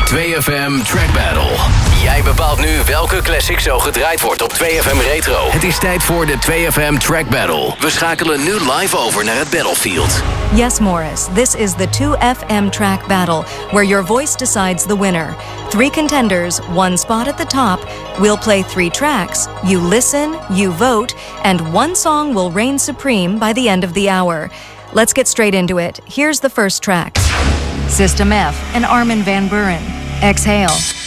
2FM Track Battle. Jij bepaalt nu welke classic zo gedraaid wordt op 2FM Retro. Het is tijd voor de 2FM Track Battle. We schakelen nu live over naar het battlefield. Yes, Morris, this is the 2FM Track Battle, where your voice decides the winner. 3 contenders, 1 spot at the top. We'll play 3 tracks. You listen, you vote, and 1 song will reign supreme by the end of the hour. Let's get straight into it. Here's the first track. System F and Armin van Buuren. Exhale.